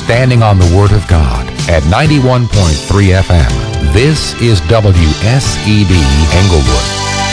standing on the Word of God at 91.3 FM. This is WSED Englewood.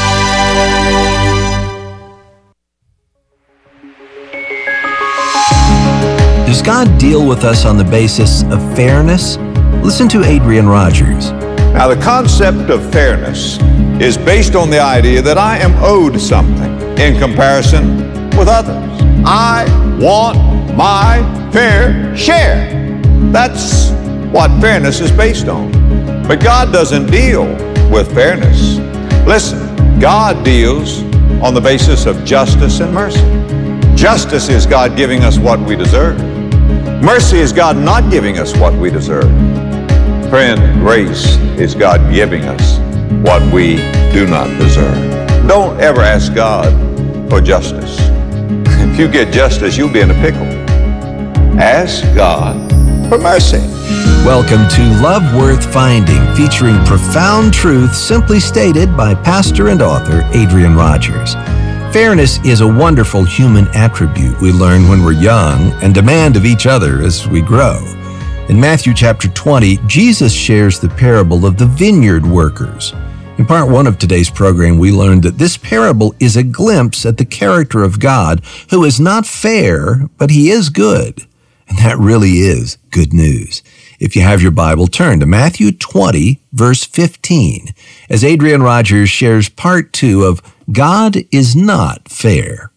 Does God deal with us on the basis of fairness? Listen to Adrian Rogers. Now, the concept of fairness is based on the idea that I am owed something in comparison with others. I want my fair share. That's what fairness is based on. But God doesn't deal with fairness. Listen, God deals on the basis of justice and mercy. Justice is God giving us what we deserve. Mercy is God not giving us what we deserve. Friend, grace is God giving us what we do not deserve. Don't ever ask God for justice. If you get justice, you'll be in a pickle. Ask God for mercy. Welcome to Love Worth Finding, featuring profound truth simply stated by pastor and author Adrian Rogers. Fairness is a wonderful human attribute we learn when we're young and demand of each other as we grow. In Matthew chapter 20, Jesus shares the parable of the vineyard workers. In part one of today's program, we learned that this parable is a glimpse at the character of God, who is not fair, but he is good. And that really is good news. If you have your Bible, turn to Matthew 20, verse 15, as Adrian Rogers shares part two of God is not fair.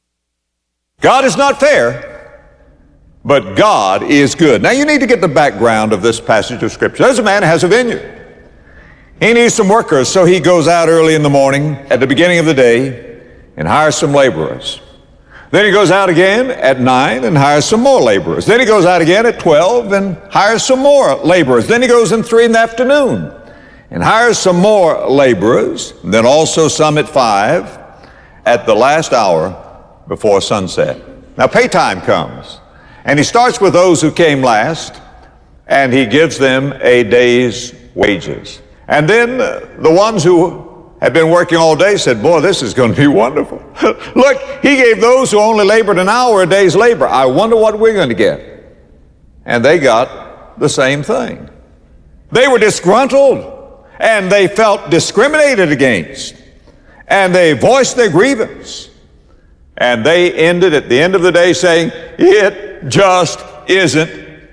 God is not fair, but God is good. Now, you need to get the background of this passage of Scripture. There's a man who has a vineyard. He needs some workers, so he goes out early in the morning at the beginning of the day and hires some laborers. Then he goes out again at 9 and hires some more laborers. Then he goes out again at 12 and hires some more laborers. Then he goes in 3 in the afternoon and hires some more laborers, and then also some at 5 at the last hour before sunset. Now, pay time comes, and he starts with those who came last, and he gives them a day's wages. And then the ones who had been working all day said, boy, this is going to be wonderful. Look, he gave those who only labored an hour a day's labor. I wonder what we're going to get. And they got the same thing. They were disgruntled, and they felt discriminated against, and they voiced their grievance. And they ended at the end of the day saying, it just isn't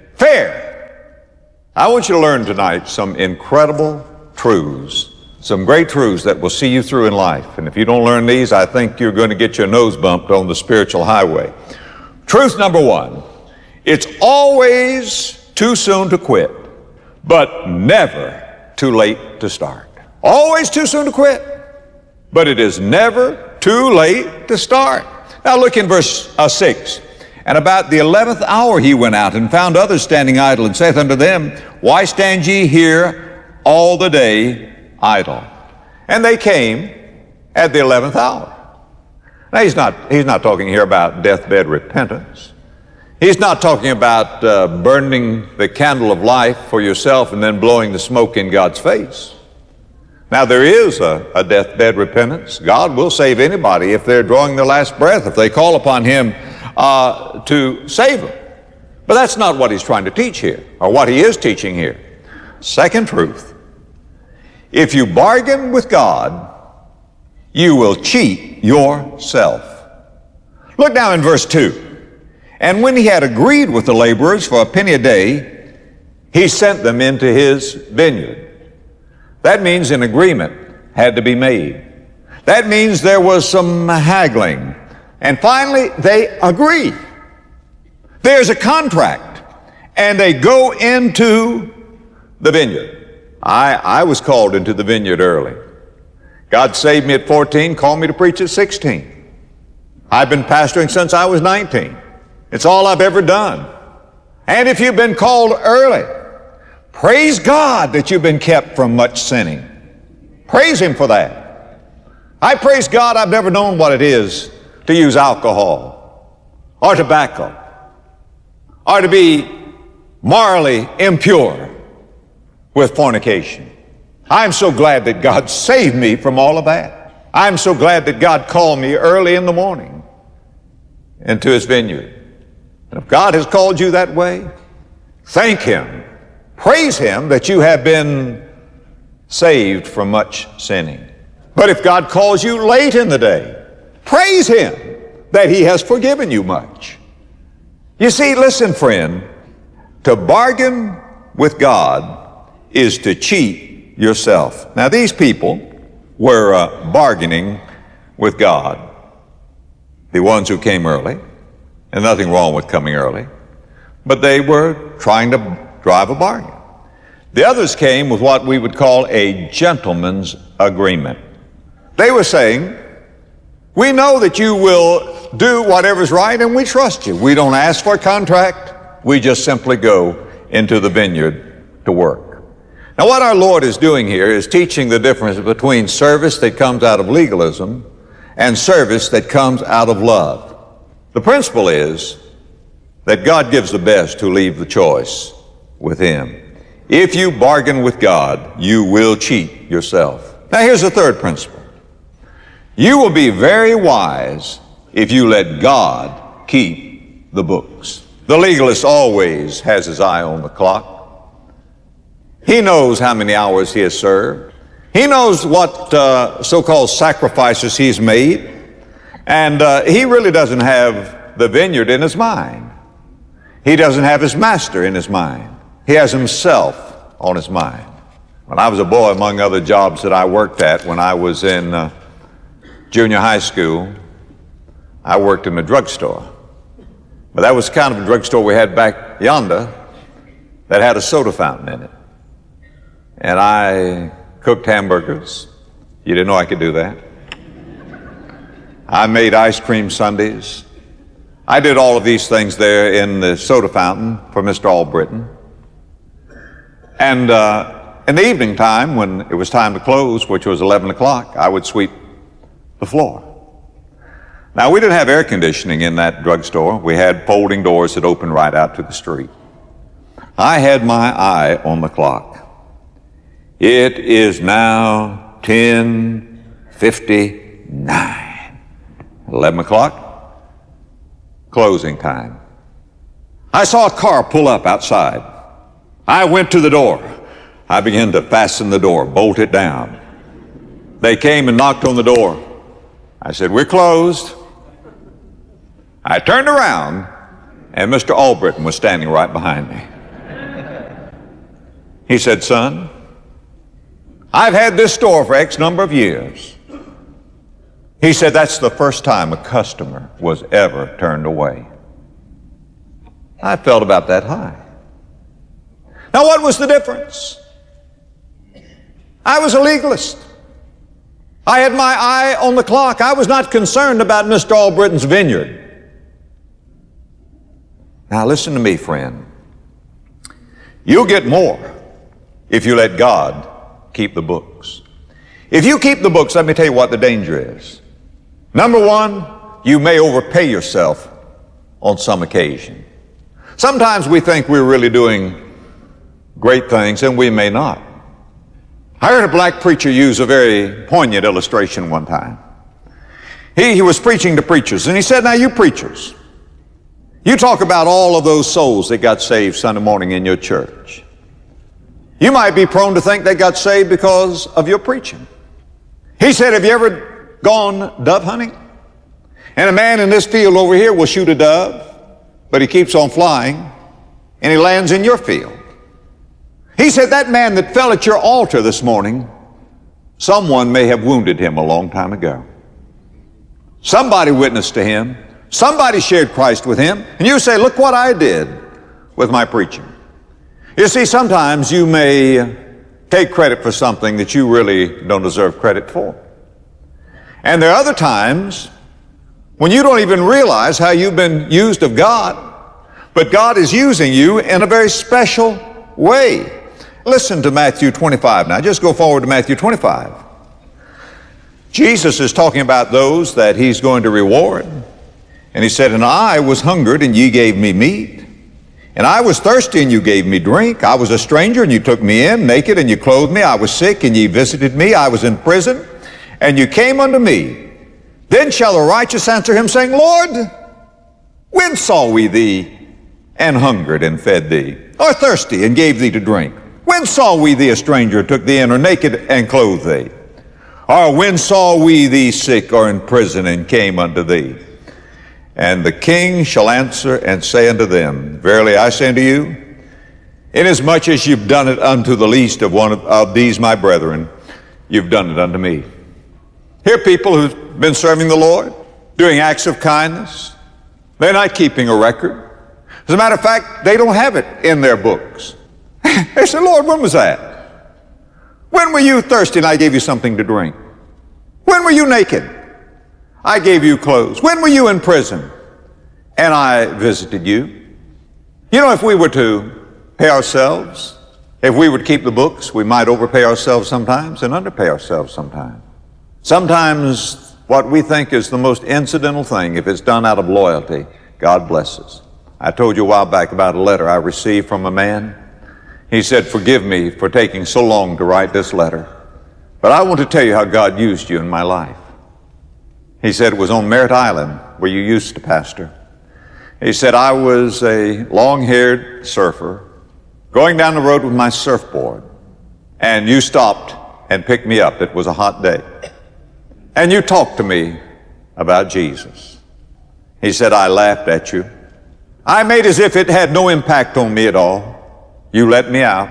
fair. I want you to learn tonight some incredible truths, some great truths that will see you through in life. And if you don't learn these, I think you're going to get your nose bumped on the spiritual highway. Truth number one, it's always too soon to quit, but never too late to start. Always too soon to quit, but it is never too late to start. Now look in verse 6. And about the 11th hour he went out and found others standing idle, and saith unto them, why stand ye here all the day idle? And they came at the 11th hour. Now he's not talking here about deathbed repentance. He's not talking about burning the candle of life for yourself and then blowing the smoke in God's face. Now, there is a deathbed repentance. God will save anybody if they're drawing their last breath, if they call upon Him to save them. But that's not what He's trying to teach here, or what He is teaching here. Second truth, if you bargain with God, you will cheat yourself. Look now in verse 2. And when he had agreed with the laborers for a penny a day, he sent them into his vineyard. That means an agreement had to be made. That means there was some haggling. And finally, they agree. There's a contract, and they go into the vineyard. I was called into the vineyard early. God saved me at 14, called me to preach at 16. I've been pastoring since I was 19. It's all I've ever done. And if you've been called early, praise God that you've been kept from much sinning. Praise Him for that. I praise God I've never known what it is to use alcohol or tobacco or to be morally impure with fornication. I'm so glad that God saved me from all of that. I'm so glad that God called me early in the morning into His vineyard. And if God has called you that way, Thank Him. Praise Him that you have been saved from much sinning. But if God calls you late in the day, praise Him that He has forgiven you much. You see, listen, friend, to bargain with God is to cheat yourself. Now, these people were bargaining with God. The ones who came early, and nothing wrong with coming early, but they were trying to drive a bargain. The others came with what we would call a gentleman's agreement. They were saying, we know that you will do whatever's right and we trust you. We don't ask for a contract. We just simply go into the vineyard to work. Now, what our Lord is doing here is teaching the difference between service that comes out of legalism and service that comes out of love. The principle is that God gives the best who leave the choice with Him. If you bargain with God, you will cheat yourself. Now, here's the third principle. You will be very wise if you let God keep the books. The legalist always has his eye on the clock. He knows how many hours he has served. He knows what so-called sacrifices he's made. And he really doesn't have the vineyard in his mind. He doesn't have his master in his mind. He has himself on his mind. When I was a boy, among other jobs that I worked at when I was in junior high school, I worked in a drugstore. But that was the kind of a drugstore we had back yonder that had a soda fountain in it. And I cooked hamburgers. You didn't know I could do that. I made ice cream sundaes. I did all of these things there in the soda fountain for Mr. Albritton. And in the evening time, when it was time to close, which was 11 o'clock, I would sweep the floor. Now, we didn't have air conditioning in that drugstore. We had folding doors that opened right out to the street. I had my eye on the clock. It is now 10:59. 11 o'clock, closing time. I saw a car pull up outside. I went to the door. I began to fasten the door, bolt it down. They came and knocked on the door. I said, we're closed. I turned around, and Mr. Albritton was standing right behind me. He said, son, I've had this store for X number of years. He said, that's the first time a customer was ever turned away. I felt about that high. Now, what was the difference? I was a legalist. I had my eye on the clock. I was not concerned about Mr. Albritton's vineyard. Now, listen to me, friend. You'll get more if you let God keep the books. If you keep the books, let me tell you what the danger is. Number one, you may overpay yourself on some occasion. Sometimes we think we're really doing great things, and we may not. I heard a black preacher use a very poignant illustration one time. He was preaching to preachers, and he said, now you preachers, you talk about all of those souls that got saved Sunday morning in your church. You might be prone to think they got saved because of your preaching. He said, have you ever gone dove hunting? And a man in this field over here will shoot a dove, but he keeps on flying, and he lands in your field. He said, that man that fell at your altar this morning, someone may have wounded him a long time ago. Somebody witnessed to him. Somebody shared Christ with him. And you say, look what I did with my preaching. You see, sometimes you may take credit for something that you really don't deserve credit for. And there are other times when you don't even realize how you've been used of God, but God is using you in a very special way. Listen to Matthew 25 now. Just go forward to Matthew 25. Jesus is talking about those that He's going to reward. And He said, and I was hungered, and ye gave me meat. And I was thirsty, and you gave me drink. I was a stranger, and you took me in. Naked, and you clothed me. I was sick, and ye visited me. I was in prison, and you came unto me. Then shall the righteous answer Him, saying, Lord, when saw we thee and hungered and fed thee? Or thirsty and gave thee to drink? When saw we thee a stranger, took thee in, or naked and clothed thee? Or when saw we thee sick or in prison and came unto thee? And the king shall answer and say unto them, Verily I say unto you, inasmuch as you've done it unto the least of one of these my brethren, you've done it unto me. Here are people who've been serving the Lord, doing acts of kindness. They're not keeping a record. As a matter of fact, they don't have it in their books. They said, Lord, when was that? When were you thirsty and I gave you something to drink? When were you naked? I gave you clothes. When were you in prison and I visited you? You know, if we were to pay ourselves, if we would keep the books, we might overpay ourselves sometimes and underpay ourselves sometimes. Sometimes what we think is the most incidental thing, if it's done out of loyalty, God blesses. I told you a while back about a letter I received from a man. He said, forgive me for taking so long to write this letter, but I want to tell you how God used you in my life. He said it was on Merritt Island where you used to pastor. He said, I was a long-haired surfer going down the road with my surfboard, and you stopped and picked me up. It was a hot day. And you talked to me about Jesus. He said, I laughed at you. I made as if it had no impact on me at all. You let me out.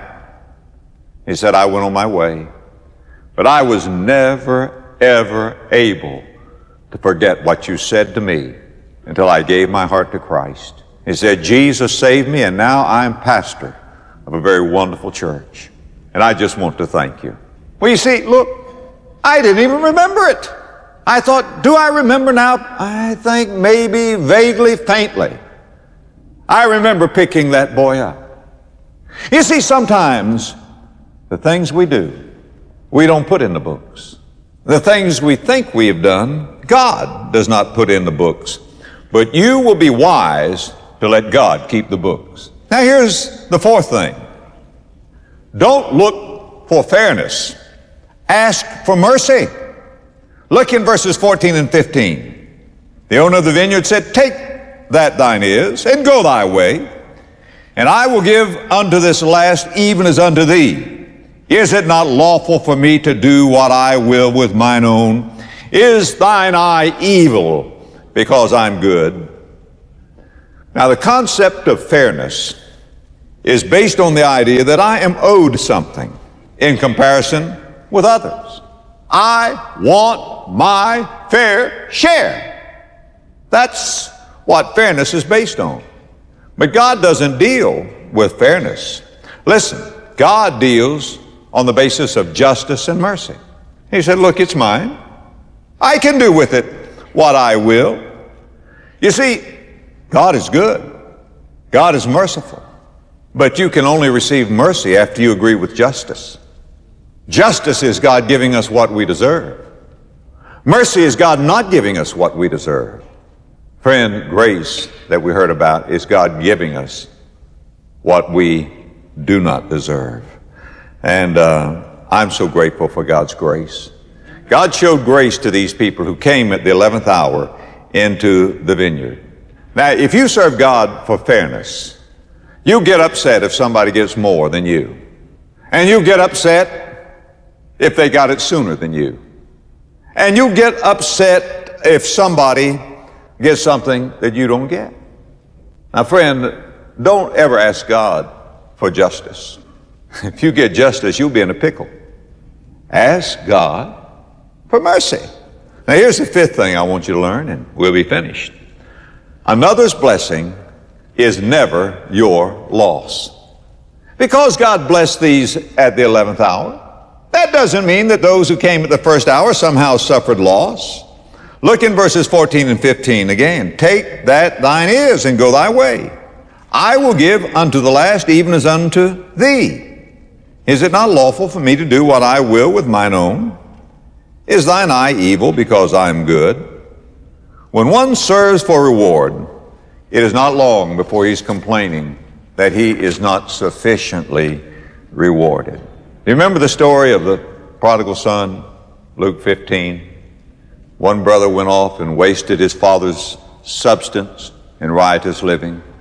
He said, I went on my way. But I was never, ever able to forget what you said to me until I gave my heart to Christ. He said, Jesus saved me, and now I'm pastor of a very wonderful church. And I just want to thank you. Well, you see, look, I didn't even remember it. I thought, do I remember now? I think maybe vaguely, faintly. I remember picking that boy up. You see, sometimes the things we do, we don't put in the books. The things we think we have done, God does not put in the books. But you will be wise to let God keep the books. Now here's the fourth thing. Don't look for fairness. Ask for mercy. Look in verses 14 and 15. The owner of the vineyard said, take that thine is, and go thy way, and I will give unto this last even as unto thee. Is it not lawful for me to do what I will with mine own? Is thine eye evil because I'm good? Now the concept of fairness is based on the idea that I am owed something in comparison with others. I want my fair share. That's what fairness is based on. But God doesn't deal with fairness. Listen, God deals on the basis of justice and mercy. He said, look, it's mine. I can do with it what I will. You see, God is good. God is merciful. But you can only receive mercy after you agree with justice. Justice is God giving us what we deserve. Mercy is God not giving us what we deserve. Friend, grace that we heard about is God giving us what we do not deserve. And I'm so grateful for God's grace. God showed grace to these people who came at the 11th hour into the vineyard. Now, if you serve God for fairness, you get upset if somebody gets more than you. And you get upset if they got it sooner than you. And you get upset if somebody gets something that you don't get. Now, friend, don't ever ask God for justice. If you get justice, you'll be in a pickle. Ask God for mercy. Now, here's the fifth thing I want you to learn, and we'll be finished. Another's blessing is never your loss. Because God blessed these at the 11th hour, that doesn't mean that those who came at the first hour somehow suffered loss. Look in verses 14 and 15 again. Take that thine is and go thy way. I will give unto the last even as unto thee. Is it not lawful for me to do what I will with mine own? Is thine eye evil because I am good? When one serves for reward, it is not long before he's complaining that he is not sufficiently rewarded. Do you remember the story of the prodigal son, Luke 15? One brother went off and wasted his father's substance in riotous living.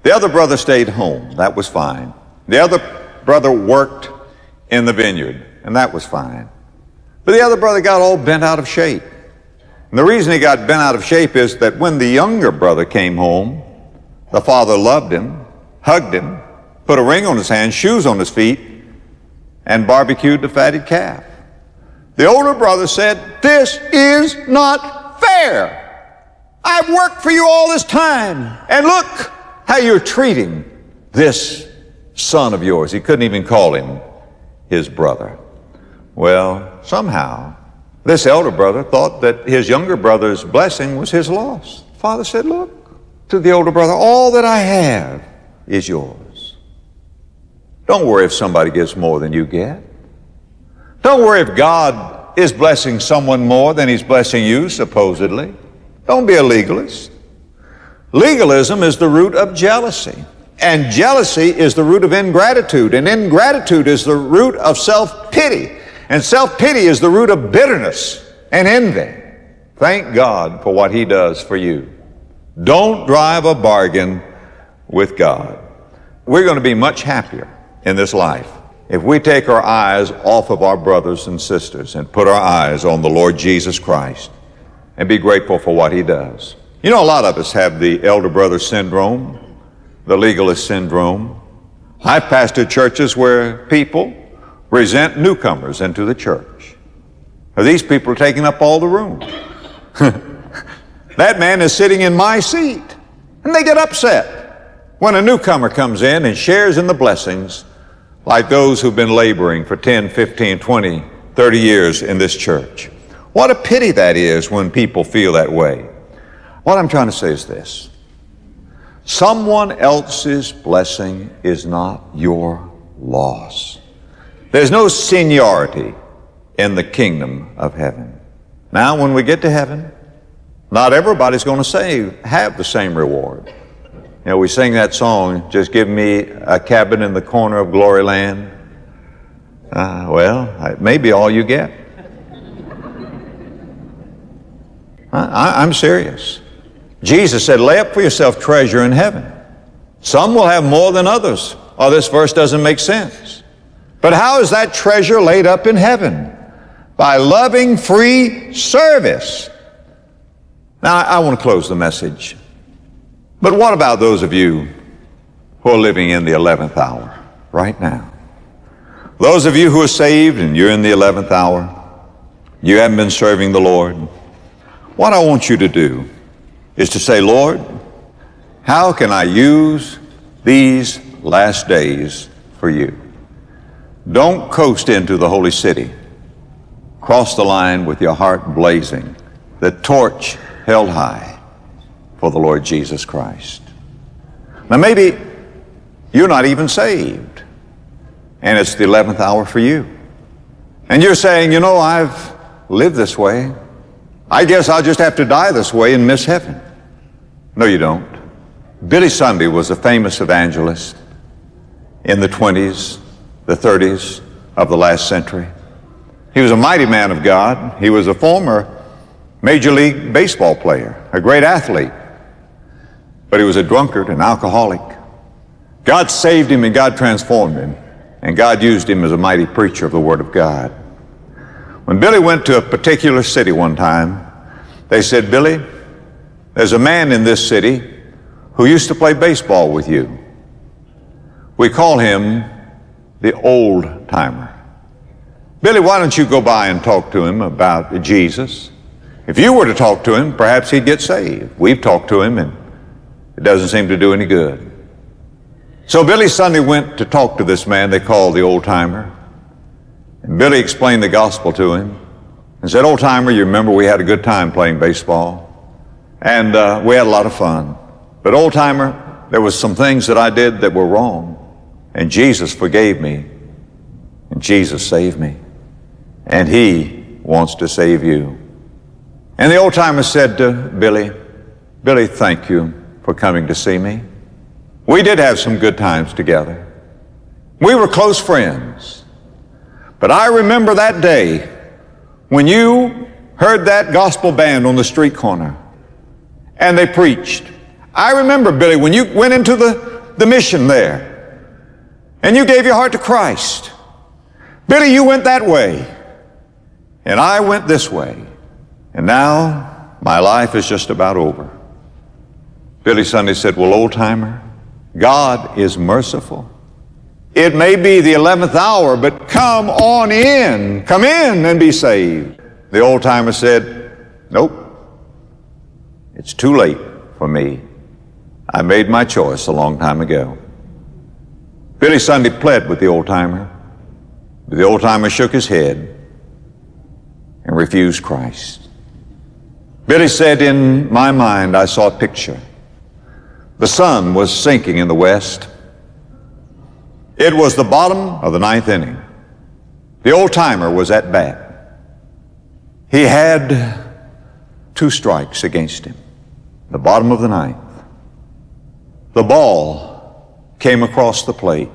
The other brother stayed home. That was fine. The other brother worked in the vineyard, and that was fine. But the other brother got all bent out of shape. And the reason he got bent out of shape is that when the younger brother came home, the father loved him, hugged him, put a ring on his hand, shoes on his feet, and barbecued the fatted calf. The older brother said, "This is not fair. I've worked for you all this time, and look how you're treating this son of yours." He couldn't even call him his brother. Well, somehow, this elder brother thought that his younger brother's blessing was his loss. Father said, "Look to the older brother, all that I have is yours. Don't worry if somebody gets more than you get. Don't worry if God is blessing someone more than he's blessing you, supposedly. Don't be a legalist. Legalism is the root of jealousy, and jealousy is the root of ingratitude, and ingratitude is the root of self-pity, and self-pity is the root of bitterness and envy. Thank God for what he does for you. Don't drive a bargain with God. We're going to be much happier in this life if we take our eyes off of our brothers and sisters and put our eyes on the Lord Jesus Christ and be grateful for what he does. You know, a lot of us have the elder brother syndrome, the legalist syndrome. I've pastored churches where people resent newcomers into the church. Now, these people are taking up all the room. That man is sitting in my seat, and they get upset when a newcomer comes in and shares in the blessings like those who've been laboring for 10, 15, 20, 30 years in this church. What a pity that is when people feel that way. What I'm trying to say is this: someone else's blessing is not your loss. There's no seniority in the kingdom of heaven. Now, when we get to heaven, not everybody's going to have the same reward. You know, we sing that song, "Just give me a cabin in the corner of glory land." Well, it may be all you get. I'm serious. Jesus said, "Lay up for yourself treasure in heaven." Some will have more than others, or this verse doesn't make sense. But how is that treasure laid up in heaven? By loving free service. Now, I want to close the message. But what about those of you who are living in the 11th hour right now? Those of you who are saved and you're in the 11th hour, you haven't been serving the Lord. What I want you to do is to say, "Lord, how can I use these last days for you?" Don't coast into the holy city. Cross the line with your heart blazing, the torch held high for the Lord Jesus Christ. Now, maybe you're not even saved, and it's the 11th hour for you. And you're saying, "You know, I've lived this way. I guess I'll just have to die this way and miss heaven." No, you don't. Billy Sunday was a famous evangelist in the 20s, the 30s of the last century. He was a mighty man of God. He was a former Major League Baseball player, a great athlete. But he was a drunkard, an alcoholic. God saved him and God transformed him. And God used him as a mighty preacher of the Word of God. When Billy went to a particular city one time, they said, "Billy, there's a man in this city who used to play baseball with you. We call him the old timer. Billy, why don't you go by and talk to him about Jesus? If you were to talk to him, perhaps he'd get saved. We've talked to him and it doesn't seem to do any good." So Billy Sunday went to talk to this man they called the old timer. And Billy explained the gospel to him and said, "Old timer, you remember we had a good time playing baseball and we had a lot of fun. But old timer, there was some things that I did that were wrong. And Jesus forgave me. And Jesus saved me. And he wants to save you." And the old timer said to Billy, "Billy, thank you for coming to see me. We did have some good times together. We were close friends. But I remember that day when you heard that gospel band on the street corner and they preached. I remember, Billy, when you went into the the mission there, and you gave your heart to Christ. Billy, you went that way, and I went this way, and now my life is just about over. Billy Sunday said, well, old-timer, God is merciful. It may be the 11th hour, but come on in. Come in and be saved. The old-timer said, nope, it's too late for me. I made my choice a long time ago. Billy Sunday pled with the old-timer, but the old-timer shook his head and refused Christ. Billy said, in my mind, I saw a picture. The sun was sinking in the west. It was the bottom of the 9th inning. The old-timer was at bat. He had 2 strikes against him. The bottom of the 9th. The ball came across the plate,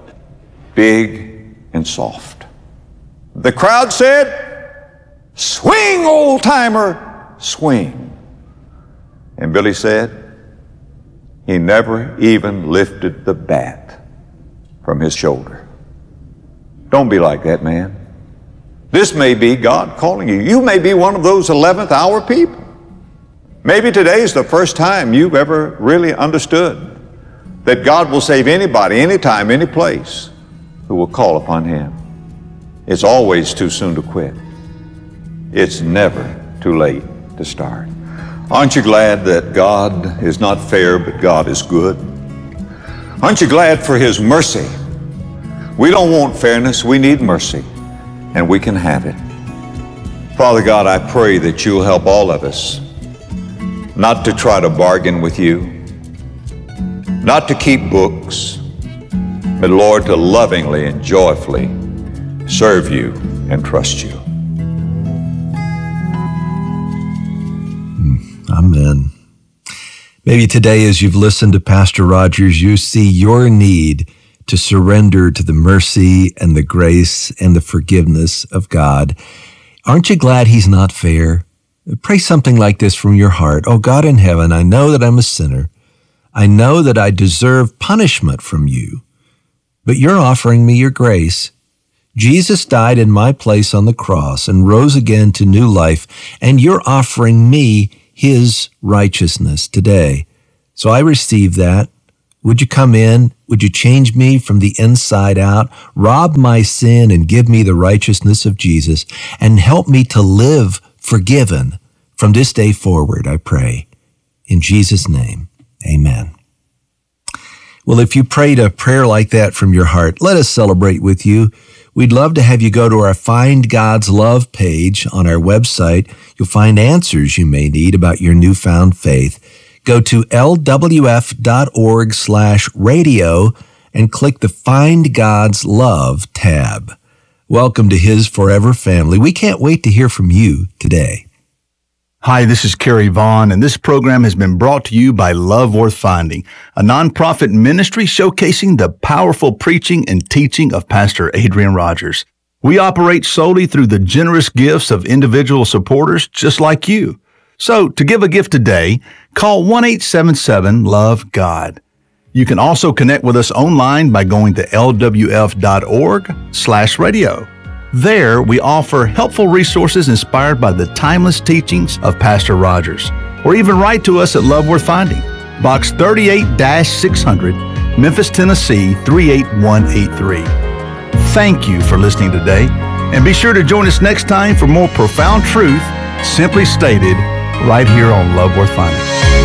big and soft. The crowd said, swing, old-timer, swing. And Billy said, he never even lifted the bat from his shoulder. Don't be like that, man. This may be God calling you. You may be one of those 11th hour people. Maybe today is the first time you've ever really understood that God will save anybody, anytime, any place who will call upon Him. It's always too soon to quit. It's never too late to start. Aren't you glad that God is not fair, but God is good? Aren't you glad for His mercy? We don't want fairness, we need mercy, and we can have it. Father God, I pray that you'll help all of us not to try to bargain with you, not to keep books, but Lord, to lovingly and joyfully serve you and trust you. Amen. Maybe today, as you've listened to Pastor Rogers, you see your need to surrender to the mercy and the grace and the forgiveness of God. Aren't you glad He's not fair? Pray something like this from your heart. Oh, God in heaven, I know that I'm a sinner. I know that I deserve punishment from you, but you're offering me your grace. Jesus died in my place on the cross and rose again to new life, and you're offering me His righteousness today. So I receive that. Would you come in? Would you change me from the inside out, rob my sin and give me the righteousness of Jesus, and help me to live forgiven from this day forward, I pray. In Jesus' name, amen. Well, if you prayed a prayer like that from your heart, let us celebrate with you. We'd love to have you go to our Find God's Love page on our website. You'll find answers you may need about your newfound faith. Go to lwf.org/radio and click the Find God's Love tab. Welcome to His forever family. We can't wait to hear from you today. Hi, this is Kerry Vaughn, and this program has been brought to you by Love Worth Finding, a nonprofit ministry showcasing the powerful preaching and teaching of Pastor Adrian Rogers. We operate solely through the generous gifts of individual supporters just like you. So, to give a gift today, call 1-877-LOVE-GOD. You can also connect with us online by going to lwf.org/radio. There, we offer helpful resources inspired by the timeless teachings of Pastor Rogers. Or even write to us at Love Worth Finding, Box 38-600, Memphis, Tennessee 38183. Thank you for listening today, and be sure to join us next time for more profound truth, simply stated, right here on Love Worth Finding.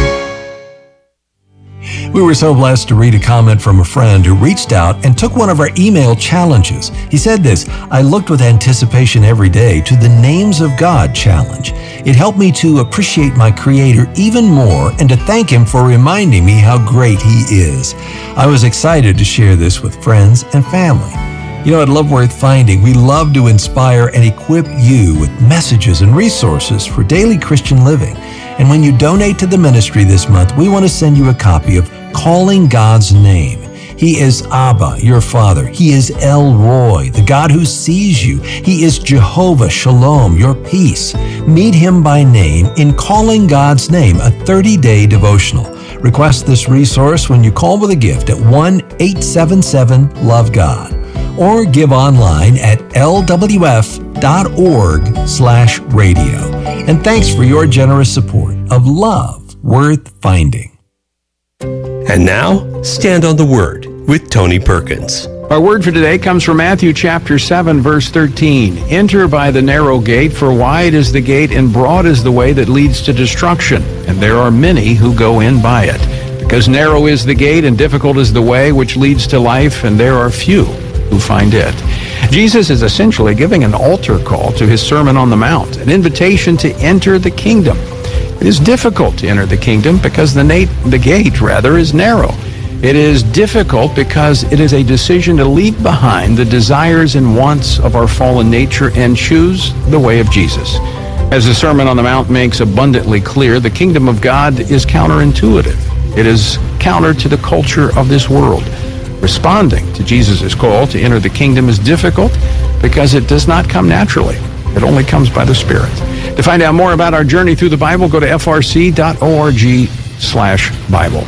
We were so blessed to read a comment from a friend who reached out and took one of our email challenges. He said this: I looked with anticipation every day to the Names of God challenge. It helped me to appreciate my Creator even more and to thank Him for reminding me how great He is. I was excited to share this with friends and family. You know, at Love Worth Finding, we love to inspire and equip you with messages and resources for daily Christian living. And when you donate to the ministry this month, we want to send you a copy of Calling God's Name. He is Abba, your Father. He is El Roy, the God who sees you. He is Jehovah Shalom, your peace. Meet Him by name in Calling God's Name, a 30-day devotional. Request this resource when you call with a gift at 1-877-LOVE-GOD or give online at lwf.org/radio. And thanks for your generous support of Love Worth Finding. And now, Stand on the Word with Tony Perkins. Our word for today comes from Matthew chapter 7, verse 13. Enter by the narrow gate, for wide is the gate and broad is the way that leads to destruction, and there are many who go in by it. Because narrow is the gate and difficult is the way which leads to life, and there are few who find it. Jesus is essentially giving an altar call to his Sermon on the Mount, an invitation to enter the kingdom. It is difficult to enter the kingdom because the gate is narrow. It is difficult because it is a decision to leave behind the desires and wants of our fallen nature and choose the way of Jesus. As the Sermon on the Mount makes abundantly clear, the kingdom of God is counterintuitive. It is counter to the culture of this world. Responding to Jesus' call to enter the kingdom is difficult because it does not come naturally. It only comes by the Spirit. To find out more about our journey through the Bible, go to frc.org/Bible.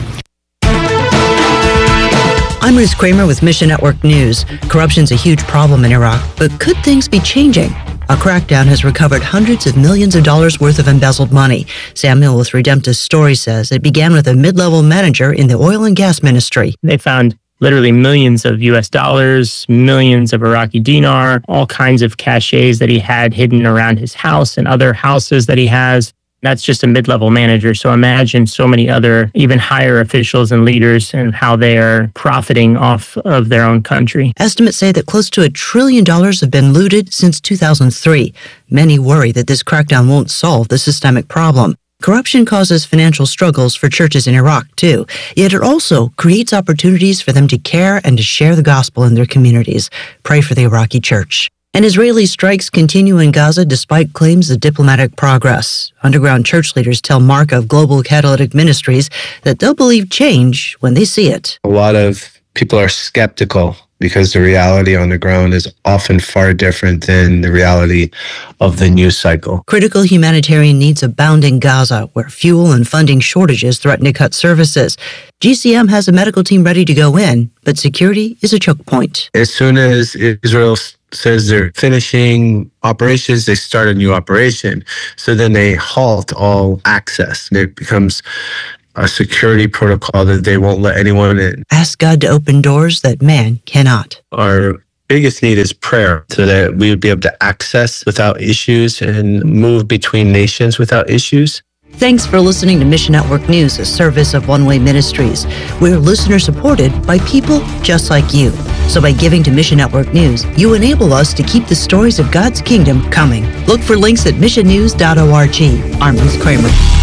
I'm Ruth Kramer with Mission Network News. Corruption's a huge problem in Iraq, but could things be changing? A crackdown has recovered hundreds of millions of dollars worth of embezzled money. Sam Mill with Redemptive Story says it began with a mid-level manager in the oil and gas ministry. They found literally millions of US dollars, millions of Iraqi dinar, all kinds of caches that he had hidden around his house and other houses that he has. That's just a mid-level manager. So imagine so many other, even higher officials and leaders and how they are profiting off of their own country. Estimates say that close to $1 trillion have been looted since 2003. Many worry that this crackdown won't solve the systemic problem. Corruption causes financial struggles for churches in Iraq, too. Yet it also creates opportunities for them to care and to share the gospel in their communities. Pray for the Iraqi church. And Israeli strikes continue in Gaza despite claims of diplomatic progress. Underground church leaders tell Mark of Global Catalytic Ministries that they'll believe change when they see it. A lot of people are skeptical because the reality on the ground is often far different than the reality of the news cycle. Critical humanitarian needs abound in Gaza, where fuel and funding shortages threaten to cut services. GCM has a medical team ready to go in, but security is a choke point. As soon as Israel says they're finishing operations, they start a new operation. So then they halt all access. It becomes a security protocol that they won't let anyone in. Ask God to open doors that man cannot. Our biggest need is prayer so that we would be able to access without issues and move between nations without issues. Thanks for listening to Mission Network News, a service of One Way Ministries. We're listener-supported by people just like you. So by giving to Mission Network News, you enable us to keep the stories of God's kingdom coming. Look for links at missionnews.org. I'm Ruth Kramer.